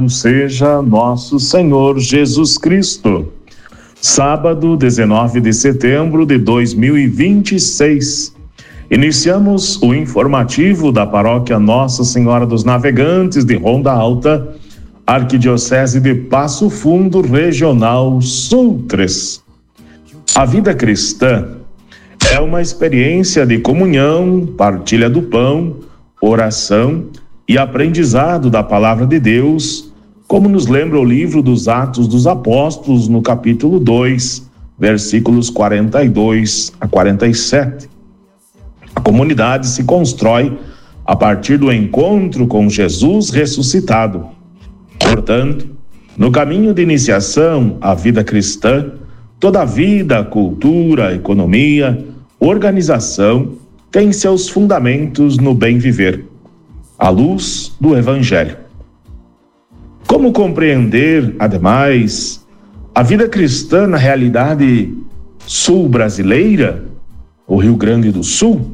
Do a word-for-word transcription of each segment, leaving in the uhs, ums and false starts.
Seja nosso Senhor Jesus Cristo. Sábado, dezenove de setembro de dois mil e vinte e seis. Iniciamos o informativo da paróquia Nossa Senhora dos Navegantes de Ronda Alta, Arquidiocese de Passo Fundo, Regional Sul três. A vida cristã é uma experiência de comunhão, partilha do pão, oração e aprendizado da palavra de Deus, como nos lembra o livro dos Atos dos Apóstolos, no capítulo dois, versículos quarenta e dois a quarenta e sete. A comunidade se constrói a partir do encontro com Jesus ressuscitado. Portanto, no caminho de iniciação à vida cristã, toda a vida, cultura, economia, organização tem seus fundamentos no bem viver, à luz do Evangelho. Como compreender, ademais, a vida cristã na realidade sul-brasileira, o Rio Grande do Sul?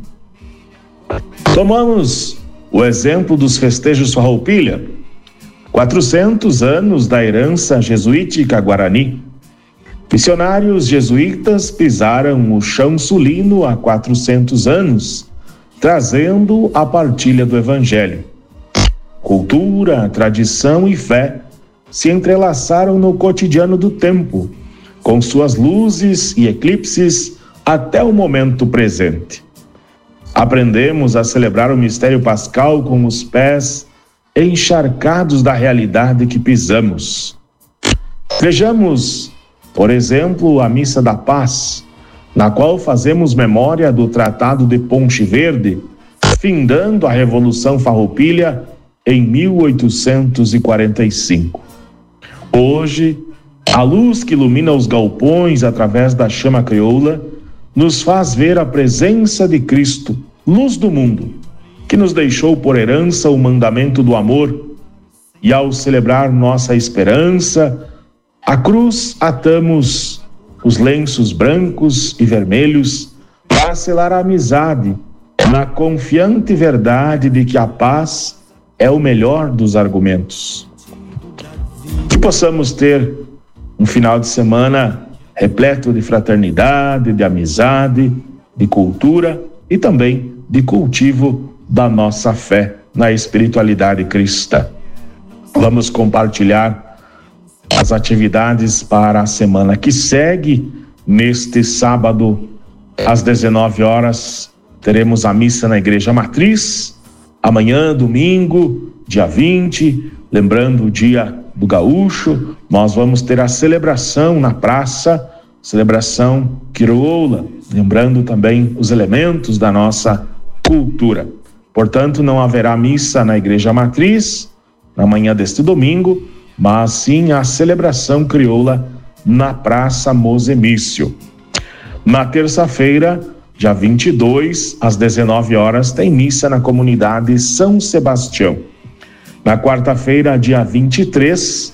Tomamos o exemplo dos festejos Farroupilha, quatrocentos anos da herança jesuítica guarani. Missionários jesuítas pisaram o chão sulino há quatrocentos anos, trazendo a partilha do Evangelho. Cultura, tradição e fé se entrelaçaram no cotidiano do tempo, com suas luzes e eclipses até o momento presente. Aprendemos a celebrar o mistério pascal com os pés encharcados da realidade que pisamos. Vejamos, por exemplo, a Missa da Paz, na qual fazemos memória do Tratado de Ponte Verde, findando a Revolução Farroupilha em mil oitocentos e quarenta e cinco. Hoje, a luz que ilumina os galpões através da chama crioula nos faz ver a presença de Cristo, luz do mundo, que nos deixou por herança o mandamento do amor, e ao celebrar nossa esperança, a cruz atamos os lenços brancos e vermelhos para selar a amizade, na confiante verdade de que a paz é o melhor dos argumentos. Que possamos ter um final de semana repleto de fraternidade, de amizade, de cultura e também de cultivo da nossa fé na espiritualidade cristã. Vamos compartilhar as atividades para a semana que segue. Neste sábado, às dezenove horas, teremos a missa na Igreja Matriz. Amanhã, domingo, dia vinte, lembrando o dia do gaúcho, nós vamos ter a celebração na praça, celebração crioula, lembrando também os elementos da nossa cultura. Portanto, não haverá missa na Igreja Matriz na manhã deste domingo, mas sim a celebração crioula na Praça Mozemício. Na terça-feira, dia vinte e dois, às dezenove horas, tem missa na comunidade São Sebastião. Na quarta-feira, dia vinte e três,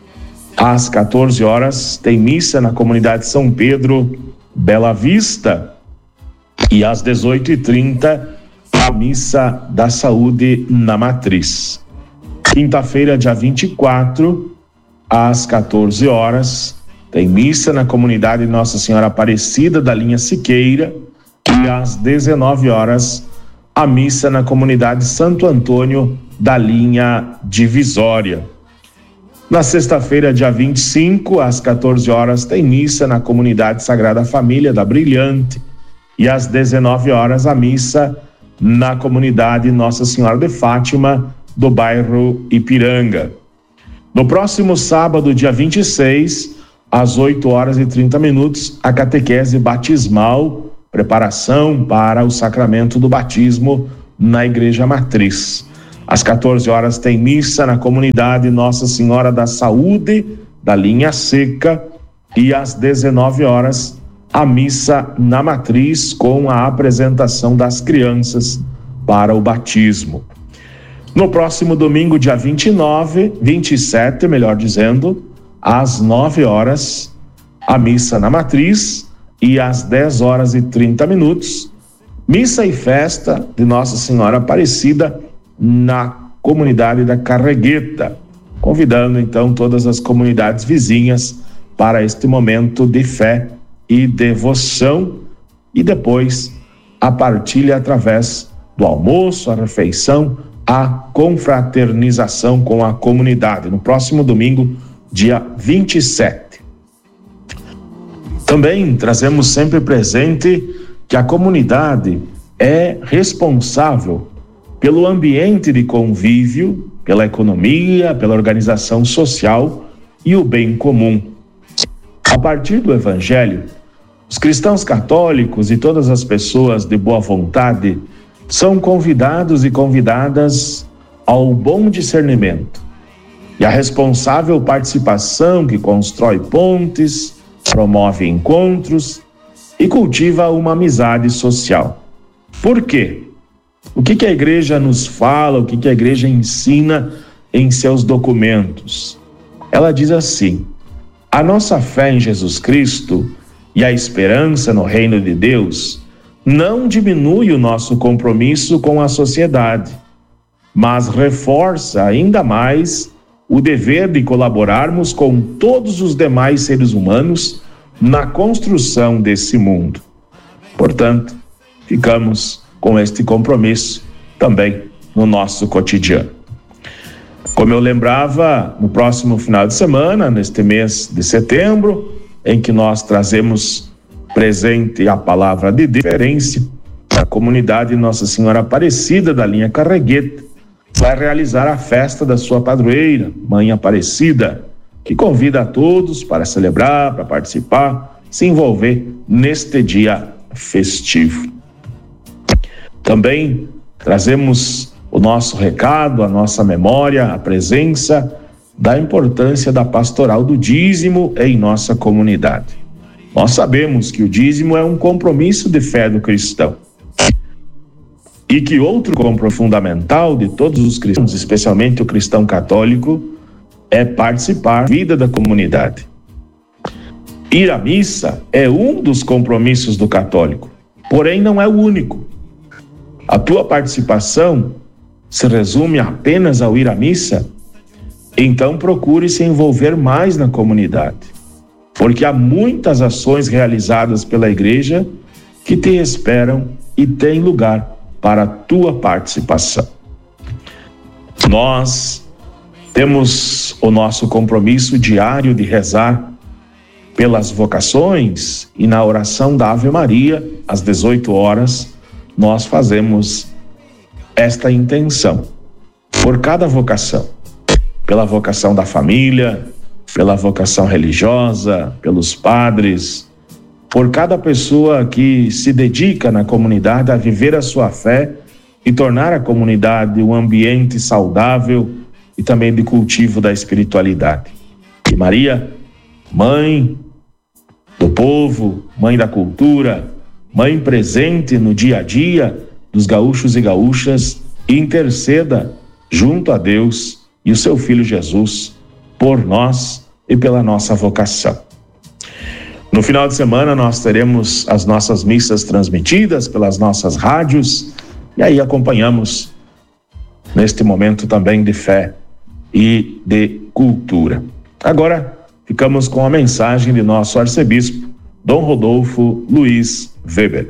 às quatorze horas, tem missa na comunidade São Pedro, Bela Vista. E às dezoito e trinta, a missa da saúde na Matriz. Quinta-feira, dia vinte e quatro, às quatorze horas, tem missa na comunidade Nossa Senhora Aparecida da linha Siqueira. E às dezenove horas, a missa na comunidade Santo Antônio da linha Divisória. Na sexta-feira, dia vinte e cinco, às quatorze horas, tem missa na comunidade Sagrada Família da Brilhante. E às dezenove horas, a missa na comunidade Nossa Senhora de Fátima do bairro Ipiranga. No próximo sábado, dia vinte e seis, às oito horas e trinta minutos, a catequese batismal, preparação para o sacramento do batismo na Igreja Matriz. Às quatorze horas tem missa na comunidade Nossa Senhora da Saúde, da linha Seca, e às dezenove horas a missa na Matriz com a apresentação das crianças para o batismo. No próximo domingo, dia vinte e nove, vinte e sete, melhor dizendo, às nove horas, a missa na Matriz, e às dez horas e trinta minutos, missa e festa de Nossa Senhora Aparecida na comunidade da Carregueta, convidando então todas as comunidades vizinhas para este momento de fé e devoção, e depois a partilha através do almoço, a refeição, a confraternização com a comunidade, no próximo domingo, dia vinte e sete. Também trazemos sempre presente que a comunidade é responsável pelo ambiente de convívio, pela economia, pela organização social e o bem comum. A partir do Evangelho, os cristãos católicos e todas as pessoas de boa vontade são convidados e convidadas ao bom discernimento e à responsável participação que constrói pontes, promove encontros e cultiva uma amizade social. Por quê? O que que a igreja nos fala, o que que a igreja ensina em seus documentos? Ela diz assim: a nossa fé em Jesus Cristo e a esperança no reino de Deus não diminui o nosso compromisso com a sociedade, mas reforça ainda mais o dever de colaborarmos com todos os demais seres humanos na construção desse mundo. Portanto, ficamos com este compromisso também no nosso cotidiano. Como eu lembrava, no próximo final de semana, neste mês de setembro, em que nós trazemos presente a palavra de diferença, a comunidade Nossa Senhora Aparecida da linha Carregueta vai realizar a festa da sua padroeira, Mãe Aparecida, que convida a todos para celebrar, para participar, se envolver neste dia festivo. Também trazemos o nosso recado, a nossa memória, a presença da importância da pastoral do dízimo em nossa comunidade. Nós sabemos que o dízimo é um compromisso de fé do cristão e que outro compromisso fundamental de todos os cristãos, especialmente o cristão católico, é participar da vida da comunidade. Ir à missa é um dos compromissos do católico, porém não é o único. A tua participação se resume apenas ao ir à missa? Então procure se envolver mais na comunidade, porque há muitas ações realizadas pela igreja que te esperam e têm lugar para a tua participação. Nós temos o nosso compromisso diário de rezar pelas vocações e na oração da Ave Maria, às dezoito horas, nós fazemos esta intenção por cada vocação, pela vocação da família, pela vocação religiosa, pelos padres, por cada pessoa que se dedica na comunidade a viver a sua fé e tornar a comunidade um ambiente saudável e também de cultivo da espiritualidade. E Maria, mãe do povo, mãe da cultura, mãe presente no dia a dia dos gaúchos e gaúchas, interceda junto a Deus e o seu Filho Jesus por nós e pela nossa vocação. No final de semana nós teremos as nossas missas transmitidas pelas nossas rádios e aí acompanhamos neste momento também de fé e de cultura. Agora ficamos com a mensagem de nosso arcebispo, Dom Rodolfo Luiz Weber.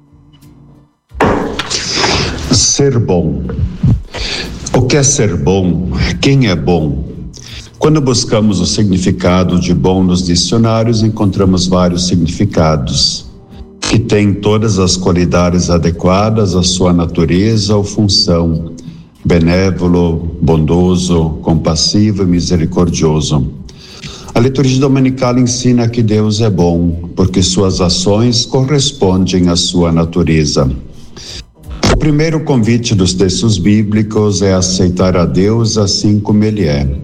Ser bom. O que é ser bom? Quem é bom? Quando buscamos o significado de bom nos dicionários, encontramos vários significados, que têm todas as qualidades adequadas à sua natureza ou função: benévolo, bondoso, compassivo e misericordioso. A liturgia dominical ensina que Deus é bom, porque suas ações correspondem à sua natureza. O primeiro convite dos textos bíblicos é aceitar a Deus assim como Ele é.